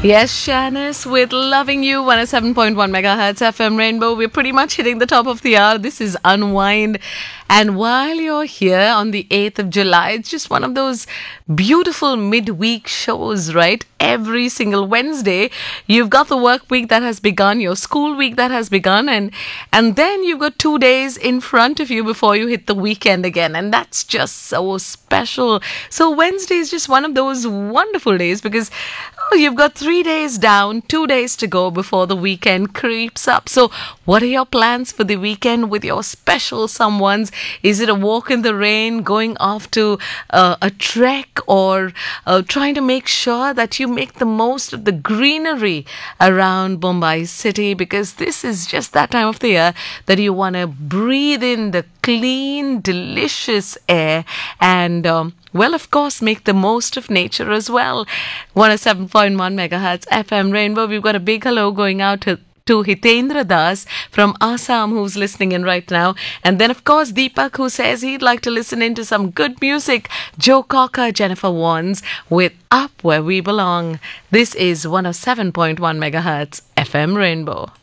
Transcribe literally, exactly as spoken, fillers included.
Yes, Shanice, with Loving You, one oh seven point one megahertz F M Rainbow. We're pretty much hitting the top of the hour. This is Unwind. And while you're here on the eighth of July, it's just one of those beautiful midweek shows, right? Every single Wednesday, you've got the work week that has begun, your school week that has begun, and and then you've got two days in front of you before you hit the weekend again. And that's just so special. So Wednesday is just one of those wonderful days because oh, you've got three days down, two days to go before the weekend creeps up. So what are your plans for the weekend with your special someones? Is it a walk in the rain, going off to uh, a trek, or uh, trying to make sure that you make the most of the greenery around Mumbai city? Because this is just that time of the year that you want to breathe in the clean, delicious air and um, well, of course, make the most of nature as well. one oh seven point one megahertz F M Rainbow. We've got a big hello going out to to Hitendra Das from Assam, who's listening in right now. And then, of course, Deepak, who says he'd like to listen into some good music. Joe Cocker, Jennifer Warnes with Up Where We Belong. This is one oh seven point one megahertz F M Rainbow.